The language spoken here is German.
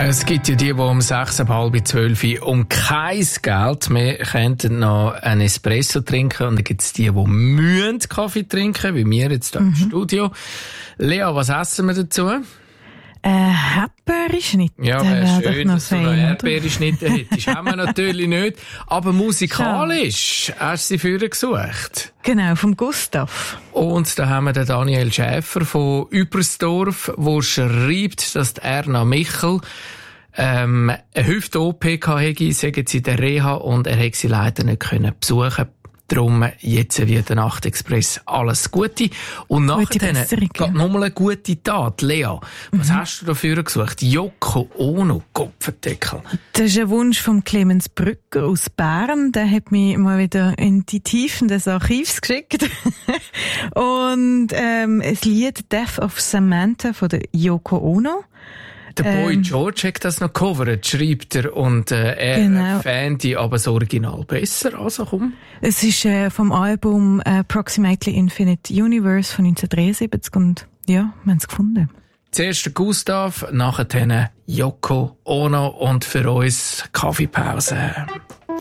Es gibt ja die um 11:30 um kein Geld mehr könnten noch einen Espresso trinken. Und dann gibt es die müssen Kaffee trinken, wie wir jetzt hier im Studio. Lea, was essen wir dazu? Erdbeerschnitte. Ja, wäre schön, dass du noch Erdbeerschnitte hättest. Haben wir natürlich nicht. Aber musikalisch hast du sie früher gesucht. Genau, vom Gustav. Und da haben wir den Daniel Schäfer von Übersdorf, der schreibt, dass die Erna Michel eine Hüft-OP hatte, sagen sie in der Reha, und er hätte sie leider nicht besuchen. Darum jetzt wie der Nachtexpress alles Gute. Und nachher geht nochmal eine gute Tat. Lea, was hast du dafür gesucht? Yoko Ono, Kopfendeckel. Das ist ein Wunsch von Clemens Brücker aus Bern. Der hat mich mal wieder in die Tiefen des Archivs geschickt. Und das Lied Death of Samantha von der Yoko Ono. Der Boy George hat das noch gecovert, schreibt er, und er fand die aber das Original besser. Also komm. Es ist vom Album Approximately Infinite Universe von 1973 und ja, wir haben es gefunden. Zuerst der Gustav, nachher Yoko Ono und für uns Kaffeepause.